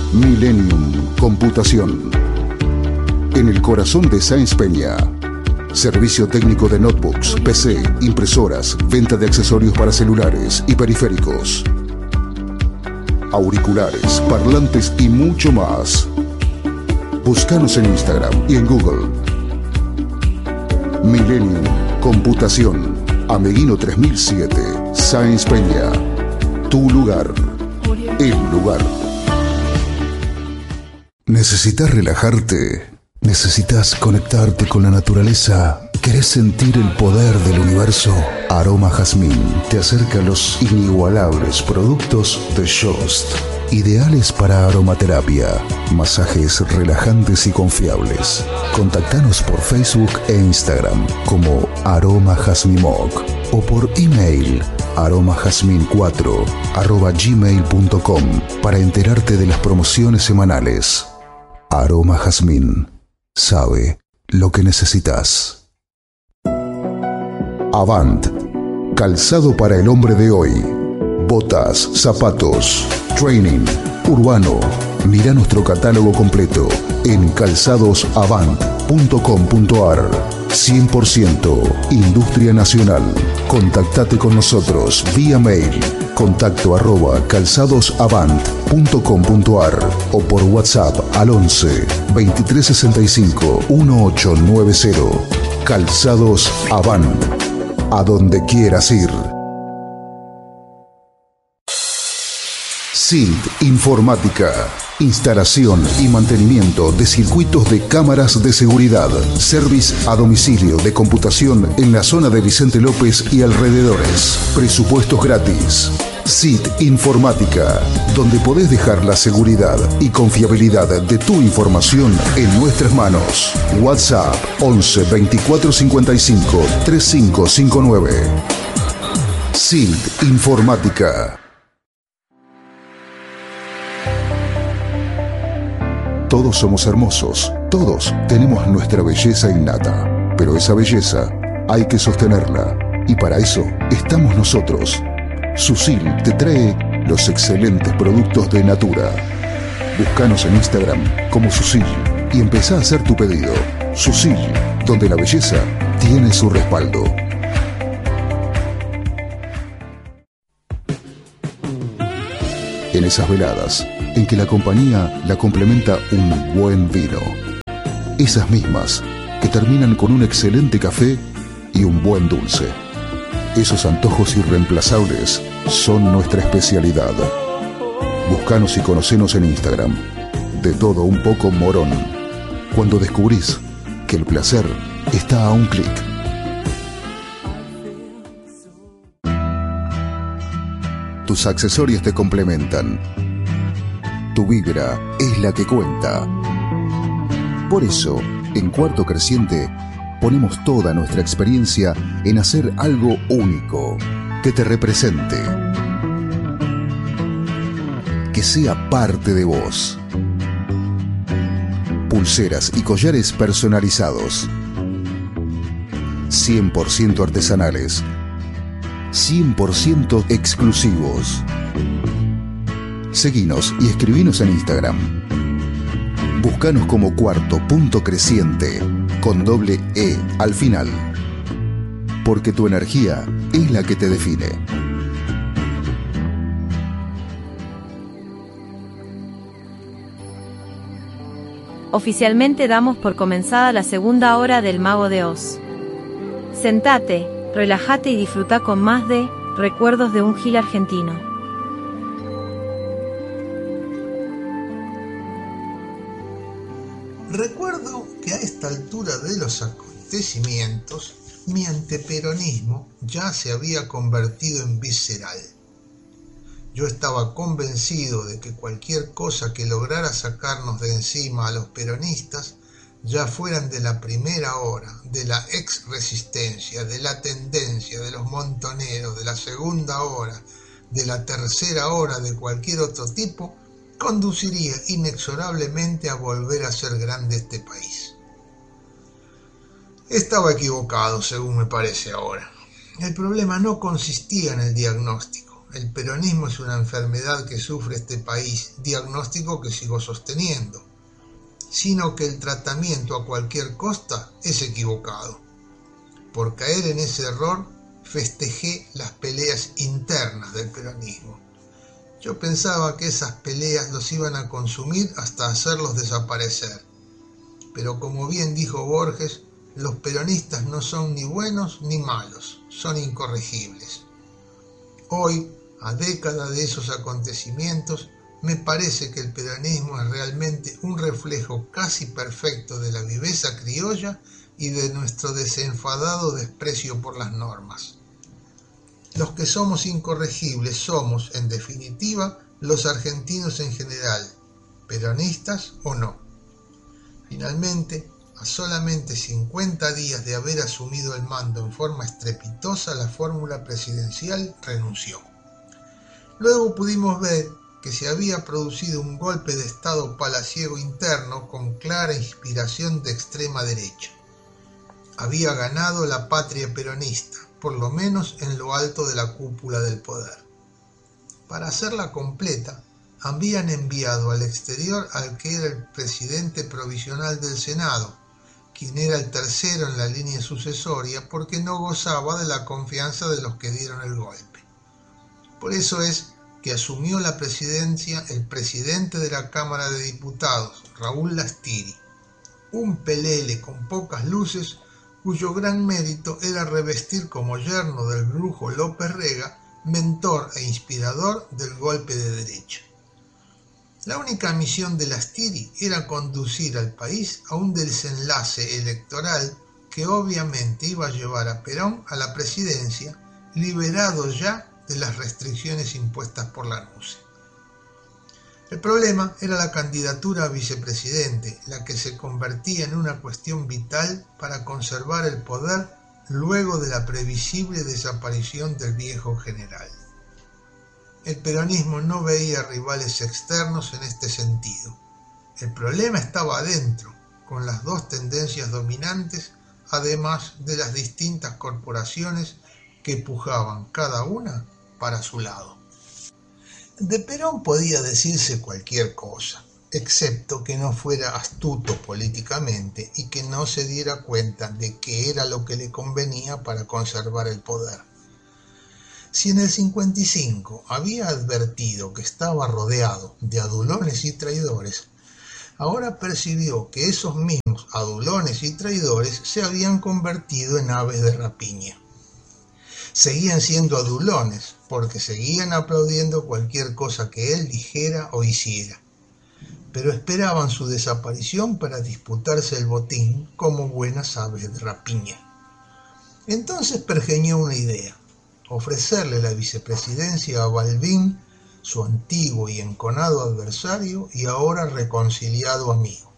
Millennium Computación. En el corazón de Sáenz Peña. Servicio técnico de notebooks, PC, impresoras, venta de accesorios para celulares y periféricos. Auriculares, parlantes y mucho más. Búscanos en Instagram y en Google. Millennium Computación. Ameguino 3007, Sáenz Peña. Tu lugar. El lugar. ¿Necesitas relajarte? ¿Necesitas conectarte con la naturaleza? ¿Querés sentir el poder del universo? Aroma Jazmín te acerca a los inigualables productos de Jost, ideales para aromaterapia, masajes relajantes y confiables. Contactanos por Facebook e Instagram como Aroma Jazmimoc o por email aromajazmin4@gmail.com para enterarte de las promociones semanales. Aroma Jazmín sabe lo que necesitas. Avant, calzado para el hombre de hoy. Botas, zapatos, training, urbano. Mira nuestro catálogo completo en calzadosavant.com.ar. 100% industria nacional. Contactate con nosotros vía mail contacto@calzadosavant.com.ar o por WhatsApp al 11 2365 1890. Calzados Avant. A donde quieras ir. SILT Informática. Instalación y mantenimiento de circuitos de cámaras de seguridad. Service a domicilio de computación en la zona de Vicente López y alrededores. Presupuestos gratis. SILT Informática, donde podés dejar la seguridad y confiabilidad de tu información en nuestras manos. WhatsApp 11 24 55 3559. SILT Informática. Todos somos hermosos, todos tenemos nuestra belleza innata, pero esa belleza hay que sostenerla y para eso estamos nosotros. Susil te trae los excelentes productos de Natura. Búscanos en Instagram como Susil y empezá a hacer tu pedido. Susil, donde la belleza tiene su respaldo. En esas veladas en que la compañía la complementa un buen vino. Esas mismas que terminan con un excelente café y un buen dulce. Esos antojos irreemplazables son nuestra especialidad. Búscanos y conocenos en Instagram. De todo un poco Morón. Cuando descubrís que el placer está a un clic. Tus accesorios te complementan. Tu vibra es la que cuenta. Por eso, en Cuarto Creciente, ponemos toda nuestra experiencia en hacer algo único, que te represente, que sea parte de vos. Pulseras y collares personalizados, 100% artesanales, 100% exclusivos. Seguinos y escribinos en Instagram. Búscanos como Cuarto.Creciente con doble E al final. Porque tu energía es la que te define. Oficialmente damos por comenzada la segunda hora del Mago de Oz. Sentate, relájate y disfruta con más de Recuerdos de un Gil Argentino. Recuerdo que a esta altura de los acontecimientos, mi anteperonismo ya se había convertido en visceral. Yo estaba convencido de que cualquier cosa que lograra sacarnos de encima a los peronistas, ya fueran de la primera hora, de la ex-resistencia, de la tendencia, de los montoneros, de la segunda hora, de la tercera hora, de cualquier otro tipo, conduciría inexorablemente a volver a ser grande este país. Estaba equivocado, según me parece ahora. El problema no consistía en el diagnóstico, el peronismo es una enfermedad que sufre este país, diagnóstico que sigo sosteniendo, sino que el tratamiento a cualquier costa es equivocado. Por caer en ese error, festejé las peleas internas del peronismo. Yo pensaba que esas peleas los iban a consumir hasta hacerlos desaparecer. Pero como bien dijo Borges, los peronistas no son ni buenos ni malos, son incorregibles. Hoy, a décadas de esos acontecimientos, me parece que el peronismo es realmente un reflejo casi perfecto de la viveza criolla y de nuestro desenfadado desprecio por las normas. Los que somos incorregibles somos, en definitiva, los argentinos en general, peronistas o no. Finalmente, a solamente 50 días de haber asumido el mando en forma estrepitosa, la fórmula presidencial renunció. Luego pudimos ver que se había producido un golpe de Estado palaciego interno con clara inspiración de extrema derecha. Había ganado la patria peronista, por lo menos en lo alto de la cúpula del poder. Para hacerla completa, habían enviado al exterior al que era el presidente provisional del Senado, quien era el tercero en la línea sucesoria porque no gozaba de la confianza de los que dieron el golpe. Por eso es que asumió la presidencia el presidente de la Cámara de Diputados, Raúl Lastiri, un pelele con pocas luces cuyo gran mérito era revestir como yerno del brujo López Rega, mentor e inspirador del golpe de derecha. La única misión de Lastiri era conducir al país a un desenlace electoral que obviamente iba a llevar a Perón a la presidencia, liberado ya de las restricciones impuestas por la NUCE. El problema era la candidatura a vicepresidente, la que se convertía en una cuestión vital para conservar el poder luego de la previsible desaparición del viejo general. El peronismo no veía rivales externos en este sentido. El problema estaba adentro, con las dos tendencias dominantes, además de las distintas corporaciones que pujaban cada una para su lado. De Perón podía decirse cualquier cosa, excepto que no fuera astuto políticamente y que no se diera cuenta de qué era lo que le convenía para conservar el poder. Si en el 55 había advertido que estaba rodeado de adulones y traidores, ahora percibió que esos mismos adulones y traidores se habían convertido en aves de rapiña. Seguían siendo adulones porque seguían aplaudiendo cualquier cosa que él dijera o hiciera, pero esperaban su desaparición para disputarse el botín como buenas aves de rapiña. Entonces pergeñó una idea: ofrecerle la vicepresidencia a Balbín, su antiguo y enconado adversario y ahora reconciliado amigo.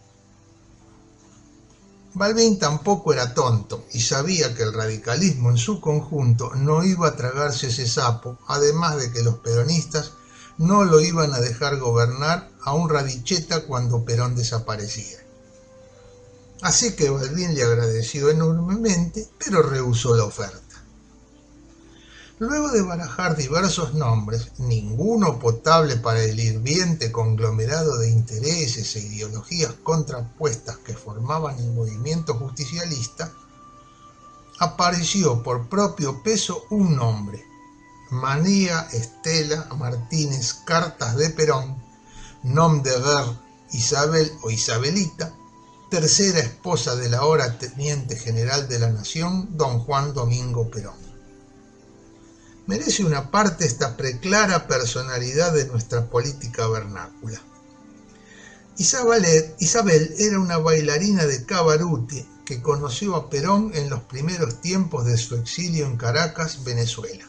Balbín tampoco era tonto y sabía que el radicalismo en su conjunto no iba a tragarse ese sapo, además de que los peronistas no lo iban a dejar gobernar a un radicheta cuando Perón desapareciera. Así que Balbín le agradeció enormemente, pero rehusó la oferta. Luego de barajar diversos nombres, ninguno potable para el hirviente conglomerado de intereses e ideologías contrapuestas que formaban el movimiento justicialista, apareció por propio peso un nombre: María Estela Martínez Cartas de Perón, nom de guerre Isabel o Isabelita, tercera esposa del ahora teniente general de la Nación, don Juan Domingo Perón. Merece una parte esta preclara personalidad de nuestra política vernácula. Isabel era una bailarina de cabarute que conoció a Perón en los primeros tiempos de su exilio en Caracas, Venezuela.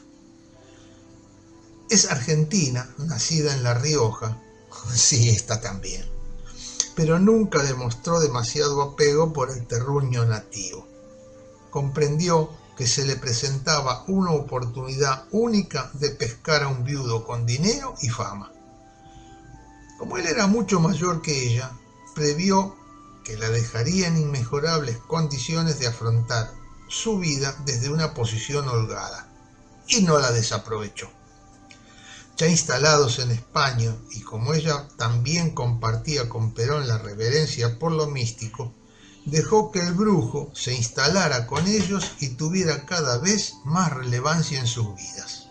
Es argentina, nacida en La Rioja, sí, esta también, pero nunca demostró demasiado apego por el terruño nativo. Comprendió que se le presentaba una oportunidad única de pescar a un viudo con dinero y fama. Como él era mucho mayor que ella, previó que la dejaría en inmejorables condiciones de afrontar su vida desde una posición holgada, y no la desaprovechó. Ya instalados en España, y como ella también compartía con Perón la reverencia por lo místico, dejó que el brujo se instalara con ellos y tuviera cada vez más relevancia en sus vidas.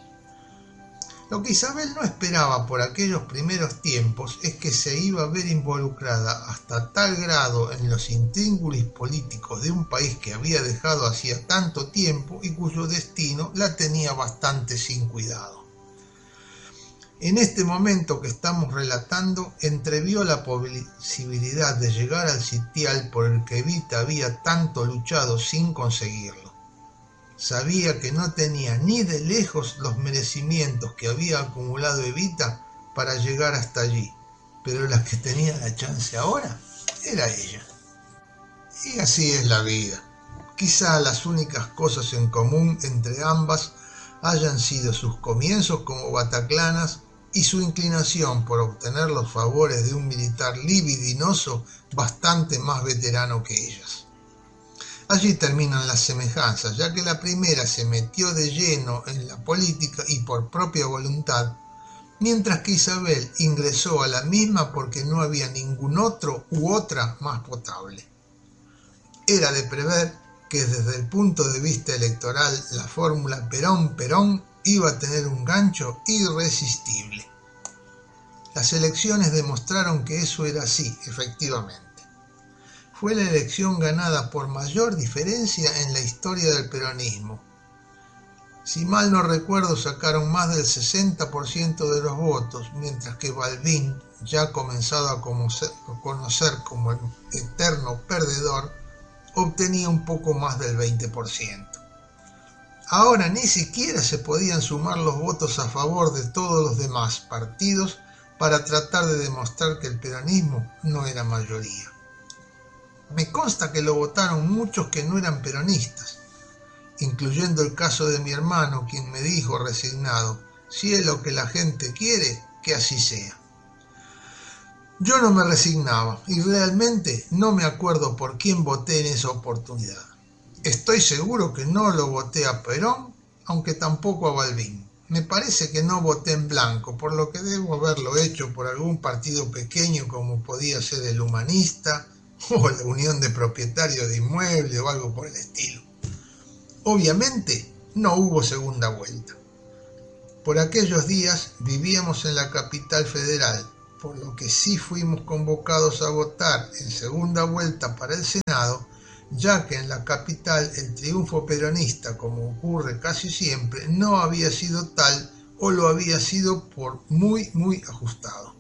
Lo que Isabel no esperaba por aquellos primeros tiempos es que se iba a ver involucrada hasta tal grado en los intríngulis políticos de un país que había dejado hacía tanto tiempo y cuyo destino la tenía bastante sin cuidado. En este momento que estamos relatando, entrevió la posibilidad de llegar al sitial por el que Evita había tanto luchado sin conseguirlo. Sabía que no tenía ni de lejos los merecimientos que había acumulado Evita para llegar hasta allí, pero la que tenía la chance ahora era ella. Y así es la vida. Quizá las únicas cosas en común entre ambas hayan sido sus comienzos como bataclanas y su inclinación por obtener los favores de un militar libidinoso bastante más veterano que ellas. Allí terminan las semejanzas, ya que la primera se metió de lleno en la política y por propia voluntad, mientras que Isabel ingresó a la misma porque no había ningún otro u otra más potable. Era de prever que desde el punto de vista electoral la fórmula Perón-Perón iba a tener un gancho irresistible. Las elecciones demostraron que eso era así, efectivamente. Fue la elección ganada por mayor diferencia en la historia del peronismo. Si mal no recuerdo, sacaron más del 60% de los votos, mientras que Balbín, ya comenzado a conocer como el eterno perdedor, obtenía un poco más del 20%. Ahora ni siquiera se podían sumar los votos a favor de todos los demás partidos para tratar de demostrar que el peronismo no era mayoría. Me consta que lo votaron muchos que no eran peronistas, incluyendo el caso de mi hermano, quien me dijo resignado: si es lo que la gente quiere, que así sea. Yo no me resignaba y realmente no me acuerdo por quién voté en esa oportunidad. Estoy seguro que no lo voté a Perón, aunque tampoco a Balbín. Me parece que no voté en blanco, por lo que debo haberlo hecho por algún partido pequeño como podía ser el Humanista o la Unión de Propietarios de Inmuebles o algo por el estilo. Obviamente no hubo segunda vuelta. Por aquellos días vivíamos en la capital federal, por lo que sí fuimos convocados a votar en segunda vuelta para el Senado, ya que en la capital el triunfo peronista, como ocurre casi siempre, no había sido tal o lo había sido por muy ajustado.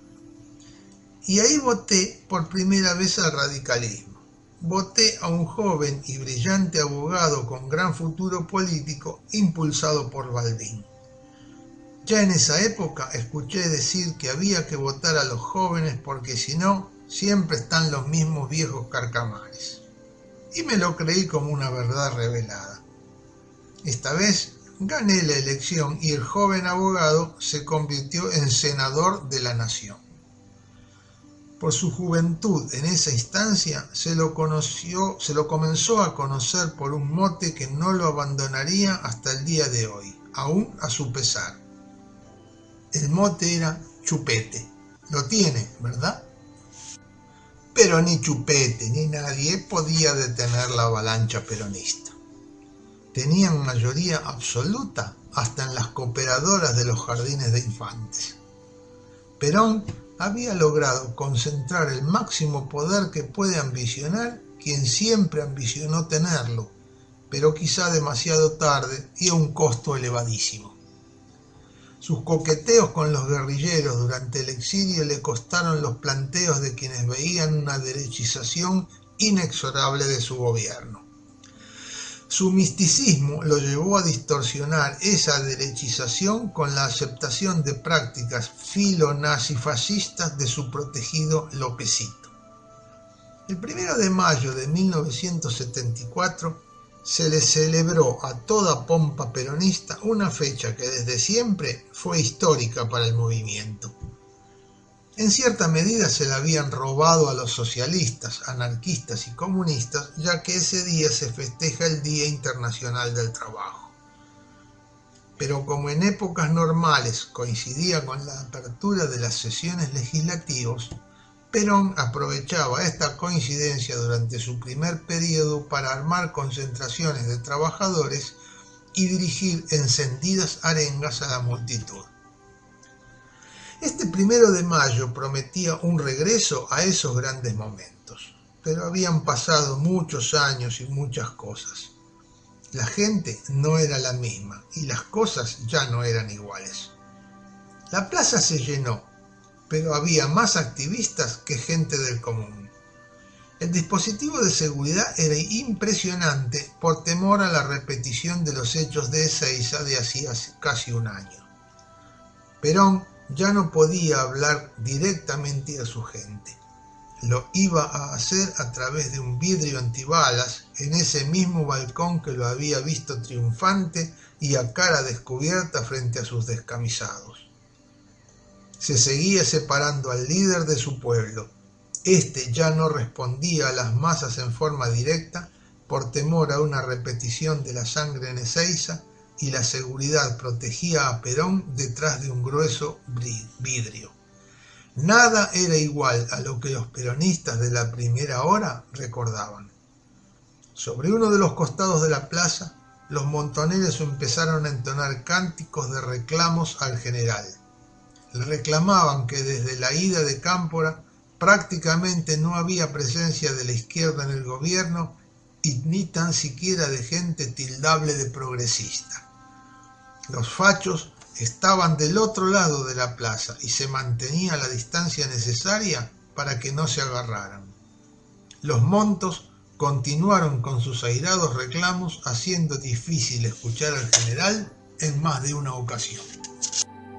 Y ahí voté por primera vez al radicalismo. Voté a un joven y brillante abogado con gran futuro político impulsado por Balbín. Ya en esa época escuché decir que había que votar a los jóvenes porque si no, siempre están los mismos viejos carcamares. Y me lo creí como una verdad revelada. Esta vez gané la elección y el joven abogado se convirtió en senador de la nación. Por su juventud en esa instancia se lo comenzó a conocer por un mote que no lo abandonaría hasta el día de hoy, aún a su pesar. El mote era Chupete. Lo tiene, ¿verdad? Pero ni Chupete ni nadie podía detener la avalancha peronista. Tenían mayoría absoluta hasta en las cooperadoras de los jardines de infantes. Perón había logrado concentrar el máximo poder que puede ambicionar quien siempre ambicionó tenerlo, pero quizá demasiado tarde y a un costo elevadísimo. Sus coqueteos con los guerrilleros durante el exilio le costaron los planteos de quienes veían una derechización inexorable de su gobierno. Su misticismo lo llevó a distorsionar esa derechización con la aceptación de prácticas filo-nazifascistas de su protegido Lópezito. El 1 de mayo de 1974 se le celebró a toda pompa peronista una fecha que desde siempre fue histórica para el movimiento. En cierta medida se la habían robado a los socialistas, anarquistas y comunistas, ya que ese día se festeja el Día Internacional del Trabajo. pero como en épocas normales coincidía con la apertura de las sesiones legislativas, Perón aprovechaba esta coincidencia durante su primer periodo para armar concentraciones de trabajadores y dirigir encendidas arengas a la multitud. Este 1 de mayo prometía un regreso a esos grandes momentos, pero habían pasado muchos años y muchas cosas. La gente no era la misma y las cosas ya no eran iguales. La plaza se llenó, pero había más activistas que gente del común. El dispositivo de seguridad era impresionante por temor a la repetición de los hechos de Ezeiza de hacía casi un año. Perón ya no podía hablar directamente a su gente. Lo iba a hacer a través de un vidrio antibalas en ese mismo balcón que lo había visto triunfante y a cara descubierta frente a sus descamisados. Se seguía separando al líder de su pueblo. Este ya no respondía a las masas en forma directa por temor a una repetición de la sangre en Ezeiza, y la seguridad protegía a Perón detrás de un grueso vidrio. Nada era igual a lo que los peronistas de la primera hora recordaban. Sobre uno de los costados de la plaza, los montoneros empezaron a entonar cánticos de reclamos al general. Le reclamaban que desde la ida de Cámpora prácticamente no había presencia de la izquierda en el gobierno y ni tan siquiera de gente tildable de progresista. Los fachos estaban del otro lado de la plaza y se mantenía la distancia necesaria para que no se agarraran. Los montos continuaron con sus airados reclamos, haciendo difícil escuchar al general en más de una ocasión.